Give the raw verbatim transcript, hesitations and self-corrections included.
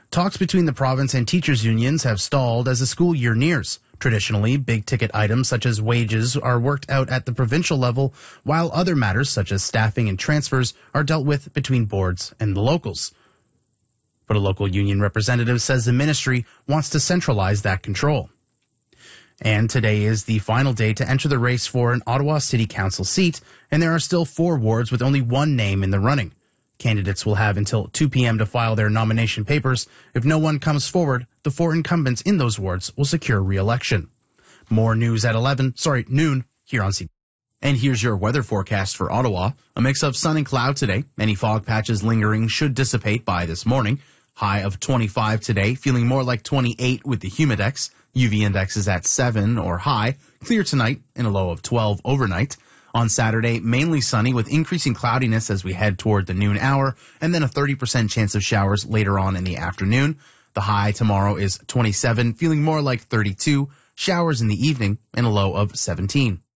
Talks between the province and teachers' unions have stalled as the school year nears. Traditionally, big-ticket items such as wages are worked out at the provincial level, while other matters such as staffing and transfers are dealt with between boards and the locals. But a local union representative says the ministry wants to centralize that control. And today is the final day to enter the race for an Ottawa City Council seat, and there are still four wards with only one name in the running. Candidates will have until two p.m. to file their nomination papers. If no one comes forward, the four incumbents in those wards will secure re-election. More news at eleven, sorry, noon, here on C B C. And here's your weather forecast for Ottawa. A mix of sun and cloud today. Any fog patches lingering should dissipate by this morning. High of twenty-five today, feeling more like twenty-eight with the humidex. U V index is at seven or high. Clear tonight and a low of twelve overnight. On Saturday, mainly sunny with increasing cloudiness as we head toward the noon hour, and then a thirty percent chance of showers later on in the afternoon. The high tomorrow is twenty-seven, feeling more like thirty-two. Showers in the evening and a low of seventeen.